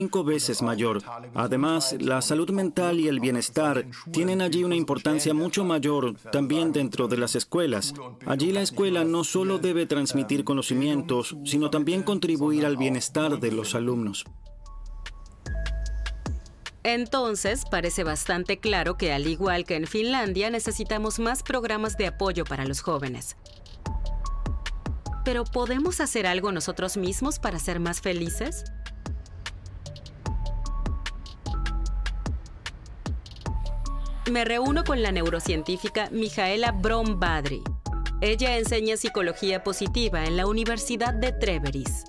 5 veces mayor. Además, la salud mental y el bienestar tienen allí una importancia mucho mayor también dentro de las escuelas. Allí la escuela no solo debe transmitir conocimientos, sino también contribuir al bienestar de los alumnos. Entonces, parece bastante claro que, al igual que en Finlandia, necesitamos más programas de apoyo para los jóvenes. ¿Pero podemos hacer algo nosotros mismos para ser más felices? Me reúno con la neurocientífica Mihaela Brom-Badri. Ella enseña psicología positiva en la Universidad de Treveris.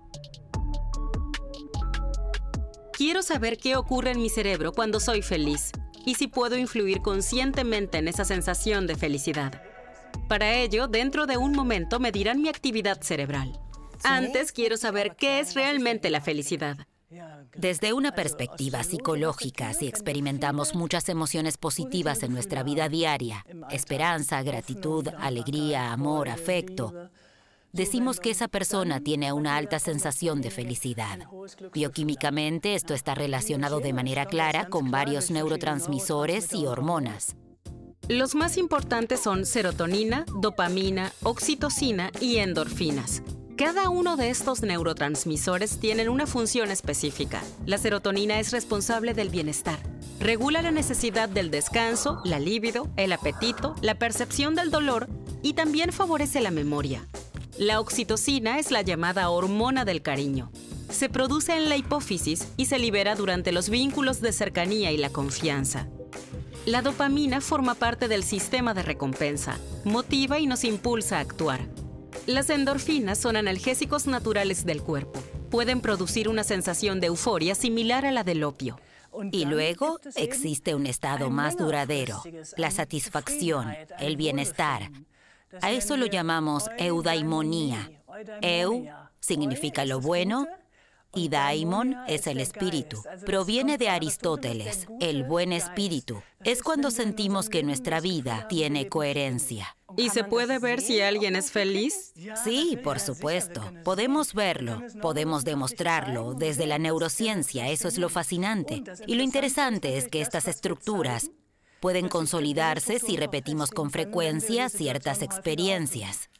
Quiero saber qué ocurre en mi cerebro cuando soy feliz y si puedo influir conscientemente en esa sensación de felicidad. Para ello, dentro de un momento me dirán mi actividad cerebral. Antes quiero saber qué es realmente la felicidad. Desde una perspectiva psicológica, si experimentamos muchas emociones positivas en nuestra vida diaria, esperanza, gratitud, alegría, amor, afecto, decimos que esa persona tiene una alta sensación de felicidad. Bioquímicamente, esto está relacionado de manera clara con varios neurotransmisores y hormonas. Los más importantes son serotonina, dopamina, oxitocina y endorfinas. Cada uno de estos neurotransmisores tienen una función específica. La serotonina es responsable del bienestar. Regula la necesidad del descanso, la libido, el apetito, la percepción del dolor y también favorece la memoria. La oxitocina es la llamada hormona del cariño. Se produce en la hipófisis y se libera durante los vínculos de cercanía y la confianza. La dopamina forma parte del sistema de recompensa, motiva y nos impulsa a actuar. Las endorfinas son analgésicos naturales del cuerpo. Pueden producir una sensación de euforia similar a la del opio. Y luego existe un estado más duradero, la satisfacción, el bienestar. A eso lo llamamos eudaimonía. Eu significa lo bueno y daimon es el espíritu. Proviene de Aristóteles, el buen espíritu. Es cuando sentimos que nuestra vida tiene coherencia. ¿Y se puede ver si alguien es feliz? Sí, por supuesto. Podemos verlo, podemos demostrarlo. Desde la neurociencia, eso es lo fascinante. Y lo interesante es que estas estructuras pueden consolidarse si repetimos con frecuencia ciertas experiencias.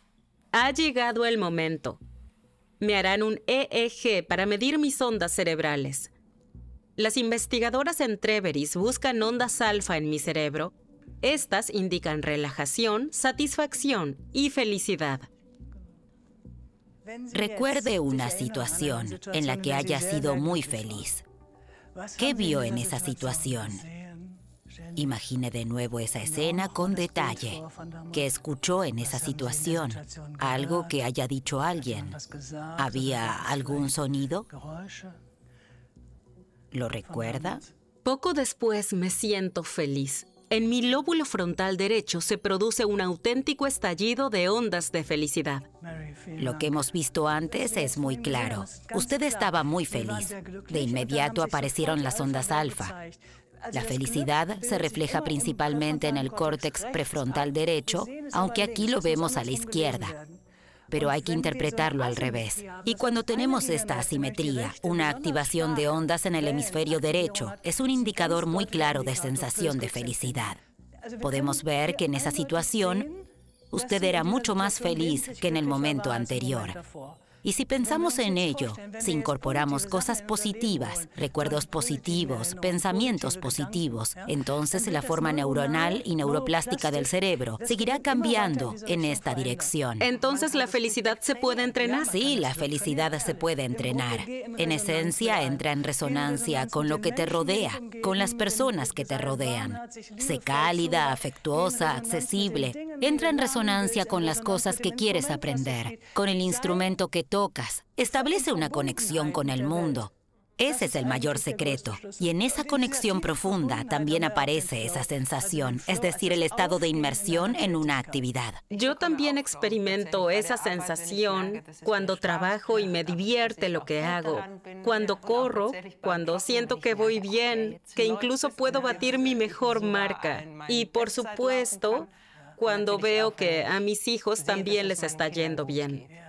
Ha llegado el momento. Me harán un EEG para medir mis ondas cerebrales. Las investigadoras en Treveris buscan ondas alfa en mi cerebro. Estas indican relajación, satisfacción y felicidad. Recuerde una situación en la que haya sido muy feliz. ¿Qué vio en esa situación? Imagine de nuevo esa escena con detalle. ¿Qué escuchó en esa situación? ¿Algo que haya dicho alguien? ¿Había algún sonido? ¿Lo recuerda? Poco después me siento feliz. En mi lóbulo frontal derecho se produce un auténtico estallido de ondas de felicidad. Lo que hemos visto antes es muy claro. Usted estaba muy feliz. De inmediato aparecieron las ondas alfa. La felicidad se refleja principalmente en el córtex prefrontal derecho, aunque aquí lo vemos a la izquierda. Pero hay que interpretarlo al revés. Y cuando tenemos esta asimetría, una activación de ondas en el hemisferio derecho es un indicador muy claro de sensación de felicidad. Podemos ver que en esa situación, usted era mucho más feliz que en el momento anterior. Y si pensamos en ello, si incorporamos cosas positivas, recuerdos positivos, pensamientos positivos, entonces la forma neuronal y neuroplástica del cerebro seguirá cambiando en esta dirección. ¿Entonces la felicidad se puede entrenar? Sí, la felicidad se puede entrenar. En esencia, entra en resonancia con lo que te rodea, con las personas que te rodean. Sé cálida, afectuosa, accesible. Entra en resonancia con las cosas que quieres aprender, con el instrumento que tocas. Establece una conexión con el mundo. Ese es el mayor secreto. Y en esa conexión profunda también aparece esa sensación, es decir, el estado de inmersión en una actividad. Yo también experimento esa sensación cuando trabajo y me divierte lo que hago, cuando corro, cuando siento que voy bien, que incluso puedo batir mi mejor marca. Y por supuesto, cuando veo que a mis hijos también les está yendo bien.